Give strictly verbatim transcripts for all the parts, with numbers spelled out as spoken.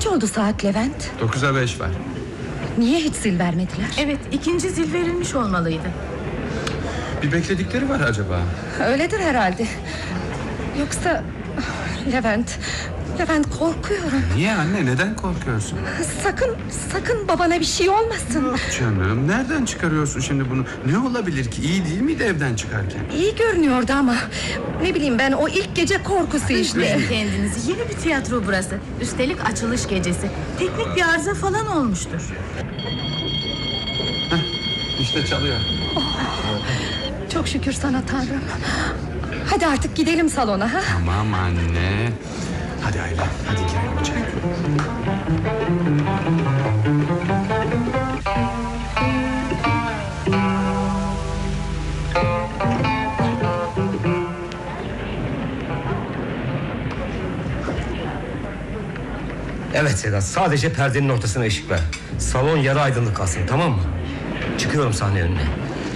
Kaç oldu saat Levent? Dokuza beş var. Niye hiç zil vermediler? Evet, ikinci zil verilmiş olmalıydı. Bir bekledikleri var acaba? Öyledir herhalde. Yoksa... Levent... Levent korkuyorum. Niye anne, neden korkuyorsun? Sakın, sakın babana bir şey olmasın. Yok canım, nereden çıkarıyorsun şimdi bunu? Ne olabilir ki, iyi değil miydi evden çıkarken? İyi görünüyordu ama... Ne bileyim ben, o ilk gece korkusu işte. Üzmeyin kendinizi, yeni bir tiyatro burası. Üstelik açılış gecesi. Teknik bir arıza falan olmuştur. Heh, işte çalıyor. Çok şükür sana Tanrım. Hadi artık gidelim salona ha? Tamam anne. Hadi Ayla, hadi girelim içeri. Evet Sedat, sadece perdenin ortasına ışık ver. Salon yarı aydınlık kalsın, tamam mı? Çıkıyorum sahne önüne.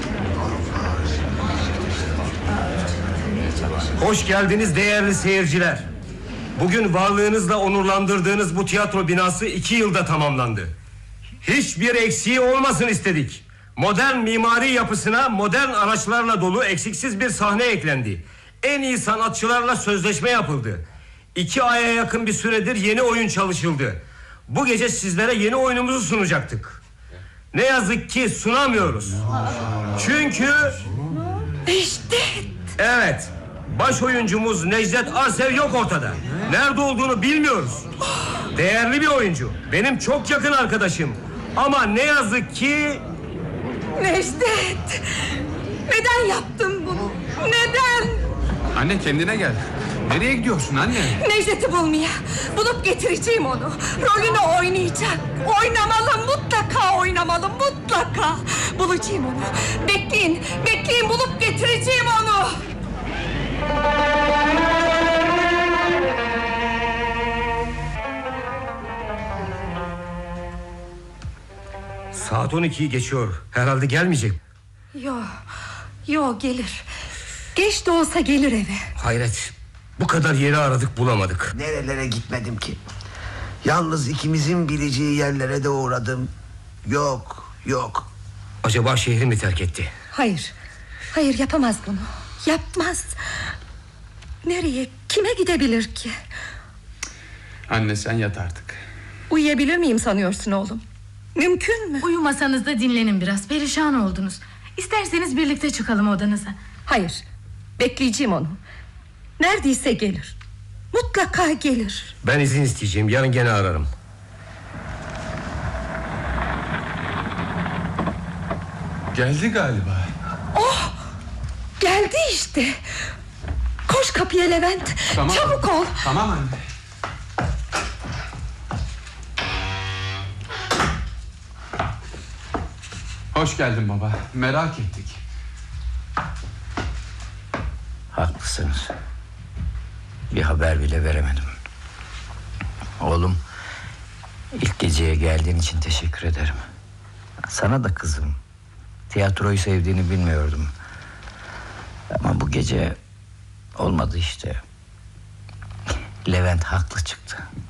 Hoş geldiniz değerli seyirciler. Bugün varlığınızla onurlandırdığınız bu tiyatro binası iki yılda tamamlandı. Hiçbir eksiği olmasın istedik. Modern mimari yapısına modern araçlarla dolu eksiksiz bir sahne eklendi. En iyi sanatçılarla sözleşme yapıldı. İki aya yakın bir süredir yeni oyun çalışıldı. Bu gece sizlere yeni oyunumuzu sunacaktık. Ne yazık ki sunamıyoruz. Çünkü... İşte. Evet, baş oyuncumuz Necdet Arsev yok ortada. Nerede olduğunu bilmiyoruz. Değerli bir oyuncu, benim çok yakın arkadaşım. Ama ne yazık ki... Necdet. Neden yaptın bunu? Neden? Anne kendine gel. Nereye gidiyorsun anne? Necdet'i bulmaya. Bulup getireceğim onu. Rolünü oynayacak. Oynamalı, mutlaka oynamalı, mutlaka. Bulacağım onu. Bekleyin, bekleyin, bulup getireceğim onu. Saat on ikiyi geçiyor. Herhalde gelmeyecek. Yo, yo gelir. Geç de olsa gelir eve. Hayret. Bu kadar yeri aradık bulamadık. Nerelere gitmedim ki? Yalnız ikimizin bileceği yerlere de uğradım. Yok, yok. Acaba şehri mi terk etti? Hayır, hayır yapamaz bunu. Yapmaz. Nereye, kime gidebilir ki? Anne sen yat artık. Uyuyabilir miyim sanıyorsun oğlum? Mümkün mü? Uyumasanız da dinlenin biraz, perişan oldunuz. İsterseniz birlikte çıkalım odanıza. Hayır, bekleyeceğim onu. Neredeyse gelir. Mutlaka gelir. Ben izin isteyeceğim, yarın gene ararım. Geldi galiba. Oh, geldi işte. Koş kapıya Levent. Tamam. Çabuk ol. Tamam anne. Hoş geldin baba. Merak ettik. Haklısınız. Bir haber bile veremedim. Oğlum, ilk geceye geldiğin için teşekkür ederim. Sana da kızım. Tiyatroyu sevdiğini bilmiyordum. Ama bu gece olmadı işte. Levent haklı çıktı.